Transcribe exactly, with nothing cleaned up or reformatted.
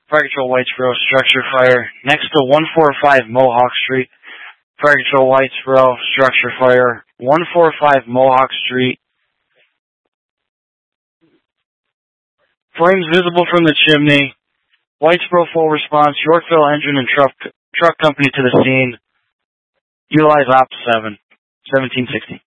Fire Control Whitesboro, structure fire next to one forty-five Mohawk Street. Fire Control Whitesboro, structure fire one forty-five Mohawk Street. Flames visible from the chimney. Whitesboro full response. Yorkville Engine and Truck Truck Company to the scene. Utilize Op seven, seventeen sixty.